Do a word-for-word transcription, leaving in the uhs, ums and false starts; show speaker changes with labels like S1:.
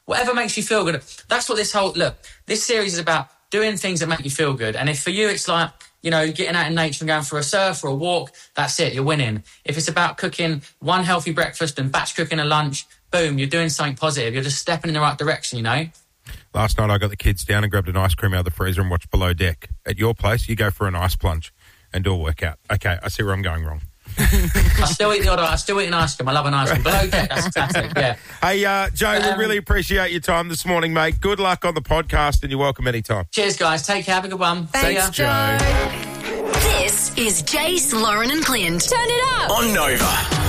S1: whatever makes you feel good. That's what this whole, look, this series is about doing things that make you feel good. And if for you it's like, you know, getting out in nature and going for a surf or a walk, that's it, you're winning. If it's about cooking one healthy breakfast and batch cooking a lunch, boom, you're doing something positive. You're just stepping in the right direction, you know?
S2: Last night I got the kids down and grabbed an ice cream out of the freezer and watched Below Deck. At your place, you go for an ice plunge and do a workout. Okay, I see where I'm going wrong.
S1: I still eat the odd, I still eat an ice cream. I love an ice cream. Below Deck, that's classic, yeah.
S2: Hey, uh, Joe, um, we really appreciate your time this morning, mate. Good luck on the podcast and you're welcome anytime.
S1: Cheers, guys. Take care. Have a good one.
S3: Thanks, Joe. This is Jace, Lauren and Clint. Turn it up.
S4: On Nova.